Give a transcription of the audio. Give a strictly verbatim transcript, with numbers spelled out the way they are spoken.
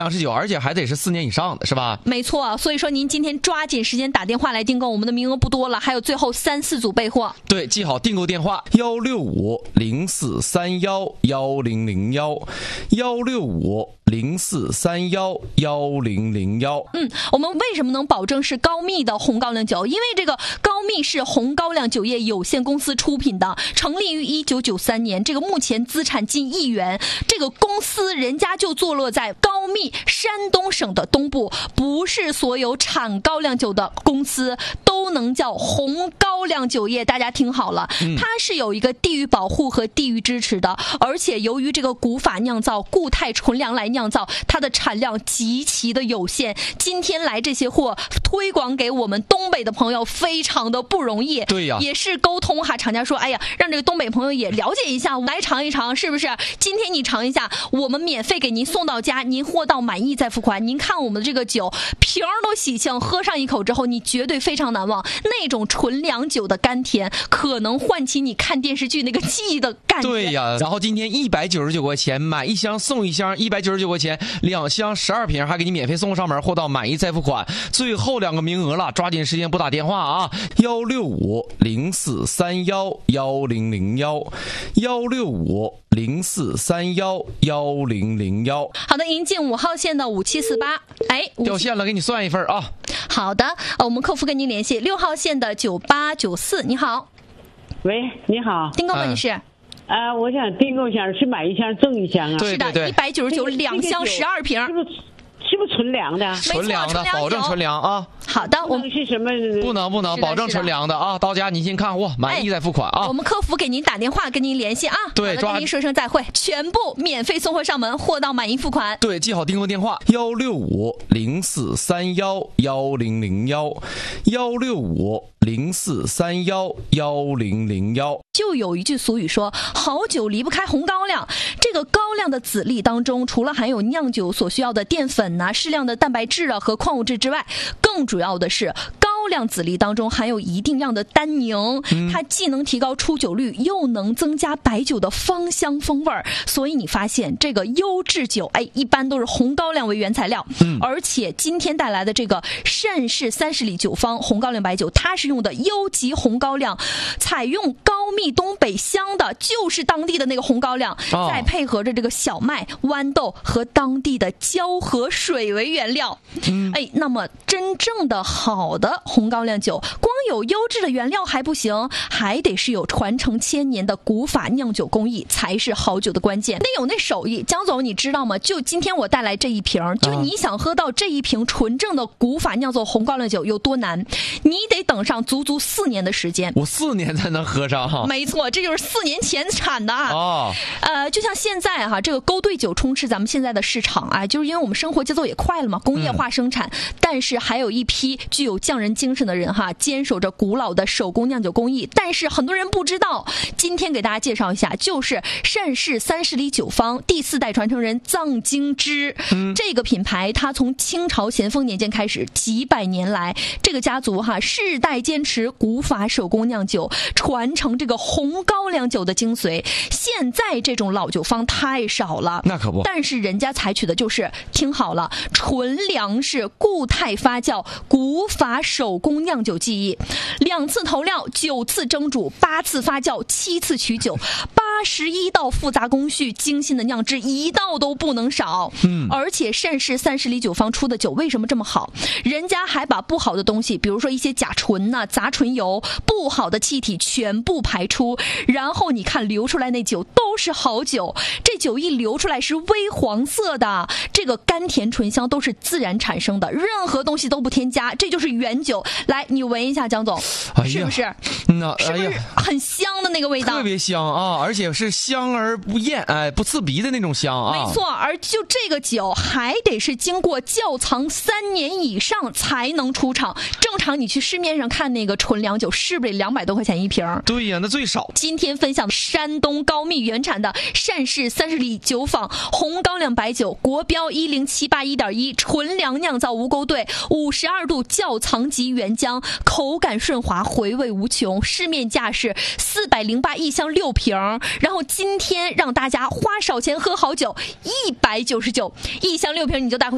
粮食酒，而且还得是四年以上的，是吧？ 没错，所以说您今天抓紧时间打电话来订购，我们的名额不多了，还有最后三四组备货。 对，记好订购电话：幺六五零四三幺幺零零幺，幺六五零四三幺幺零零幺。 嗯，我们为什么能保证是高密的红高粱酒？因为这个高密是红高粱酒业有限公司出品的，成立于一九九三年，这个目前资产近亿元。这个公司人家就坐落在高密山东省的东部，不是所有产高粱酒的公司都能叫红高粱酒业。大家听好了，它是有一个地域保护和地域支持的，而且由于这个古法酿造固态纯粮来酿造，它的产量极其的有限。今天来这些货推广给我们东北的朋友非常的不容易。 对呀， 也是沟通哈，厂家说，哎呀，让这个东北朋友也了解一下，来尝一尝，是不是？今天你尝一下，我们免费给您送到家，您货到满意再付款。您看我们的这个酒瓶都喜庆，喝上一口之后，你绝对非常难忘。那种纯粮酒的甘甜，可能唤起你看电视剧那个记忆的感觉。 对呀，然后今天一百九十九块钱买一箱送一箱，一百九十九块钱两箱十二瓶，还给你免费送上门，货到满意再付款。最后两个名额了，抓紧时间拨打电话啊！幺六五零四三幺幺零零幺，幺六五零四三幺幺零零幺。 好的，迎进五号线的五七四八，哎， 掉线了，给你算一份啊。 好的，我们客服跟您联系。六号线的九八九四，你好。 喂，你好， 订购吗？你是？ 啊，我想订购一箱，是买一箱赠一箱啊。 对对对， 一百九十九两箱十二瓶， 是不是？是不是纯粮的？ 纯粮的，保证纯粮啊。 好的，我们是什么？ 不能不能，保证纯粮的啊！到家您先看货，满意再付款啊。 我们客服给您打电话，跟您联系啊。 对， 跟您说声再会，全部免费送货上门，货到满意付款。 对，记好订购电话：幺六五零四三幺幺零零幺，幺六五零四三幺幺零零幺。 就有一句俗语说，好酒离不开红高粱。这个高粱的籽粒当中，除了含有酿酒所需要的淀粉呐、啊、适量的蛋白质啊和矿物质之外，更主要的是高粱籽粒当中含有一定量的单宁，它既能提高出酒率，又能增加白酒的芳香风味儿。所以你发现这个优质酒，哎，一般都是红高粱为原材料。嗯，而且今天带来的这个盛世三十里酒坊红高粱白酒，它是用的优级红高粱，采用高密东北乡的，就是当地的那个红高粱，哦、再配合着这个小麦、豌豆和当地的胶和水为原料。嗯，哎，那么真正的好的红高粱酒，光有优质的原料还不行，还得是有传承千年的古法酿酒工艺，才是好酒的关键。得有那手艺。江总，你知道吗？就今天我带来这一瓶，就你想喝到这一瓶纯正的古法酿造红高粱酒有多难？你得等上足足四年的时间。 我四年才能喝上哈。 没错，这就是四年前产的啊。 哦， 呃，就像现在哈，这个勾兑酒充斥咱们现在的市场啊，就是因为我们生活节奏也快了嘛，工业化生产，嗯、但是还有一批具有匠人精神的人哈，坚守着古老的手工酿酒工艺。但是很多人不知道，今天给大家介绍一下，就是单氏三十里酒坊第四代传承人臧京之。嗯、这个品牌，它从清朝咸丰年间开始，几百年来，这个家族哈世代坚持古法手工酿酒，传承这个红高粱酒的精髓。现在这种老酒坊太少了， 那可不。 但是人家采取的就是听好了，纯粮食固态发酵古法手工酿酒技艺，两次投料，九次蒸煮，八次发酵，七次取酒，八十一道复杂工序，精心的酿制，一道都不能少。嗯，而且单氏三十里酒坊出的酒为什么这么好？人家还把不好的东西，比如说一些甲醇呐、啊、杂醇油、不好的气体全部排出，然后你看流出来那酒都是好酒，这酒一流出来是微黄色的，这个甘甜醇香都是自然产生的，任何东西都不添加，这就是原酒。来，你闻一下，江总， 哎、 是不是？ 那是不是很香的那个味道？ 特别香啊，而且是香而不厌，哎，不刺鼻的那种香啊。 没错，而就这个酒还得是经过窖藏三年以上才能出厂。正常你去市面上看那个纯粮酒，是不是两百多块钱一瓶？ 对呀，那最少。 今天分享山东高密原产的单氏三十里酒坊红高粱白酒，国标一零七八一点一，纯粮酿造无勾兑，五十二度窖藏级原浆，口感顺滑，回味无穷。市面价是四百零八一箱六瓶，然后今天让大家花少钱喝好酒，一百九十九一箱六瓶，你就带回。